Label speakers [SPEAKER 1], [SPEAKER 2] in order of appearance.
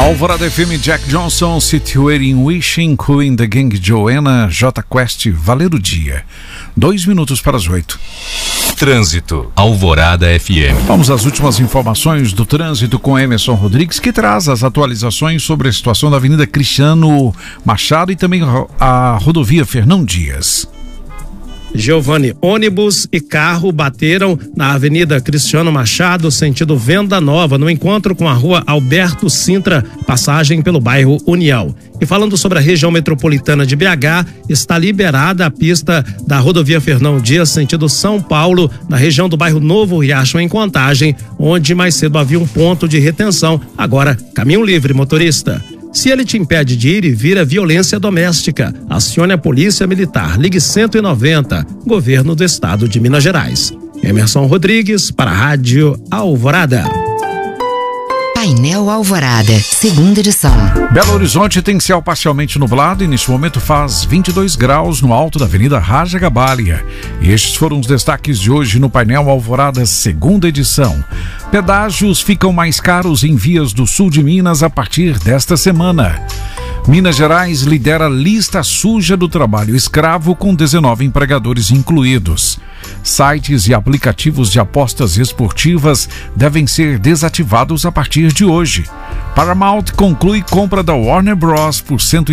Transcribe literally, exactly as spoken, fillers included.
[SPEAKER 1] Alvorada F M, Jack Johnson, Situating Wishing, Queen, The Gang, Joanna, J Quest, Valer o Dia. Dois minutos para as oito.
[SPEAKER 2] Trânsito, Alvorada F M.
[SPEAKER 1] Vamos às últimas informações do trânsito com Emerson Rodrigues, que traz as atualizações sobre a situação da Avenida Cristiano Machado e também a rodovia Fernão Dias.
[SPEAKER 3] Giovanni, ônibus e carro bateram na Avenida Cristiano Machado, sentido Venda Nova, no encontro com a rua Alberto Sintra, passagem pelo bairro União. E falando sobre a região metropolitana de B H, está liberada a pista da rodovia Fernão Dias, sentido São Paulo, na região do bairro Novo Riacho, em Contagem, onde mais cedo havia um ponto de retenção. Agora, caminho livre, motorista. Se ele te impede de ir e vir, é violência doméstica. Acione a Polícia Militar. Ligue cento e noventa. Governo do Estado de Minas Gerais. Emerson Rodrigues para a Rádio Alvorada.
[SPEAKER 4] Painel Alvorada, segunda edição.
[SPEAKER 1] Belo Horizonte tem céu parcialmente nublado e neste momento faz vinte e dois graus no alto da Avenida Raja Gabalha. E estes foram os destaques de hoje no Painel Alvorada, segunda edição. Pedágios ficam mais caros em vias do sul de Minas a partir desta semana. Minas Gerais lidera lista suja do trabalho escravo com dezenove empregadores incluídos. Sites e aplicativos de apostas esportivas devem ser desativados a partir de hoje. Paramount conclui compra da Warner Bros. Por cento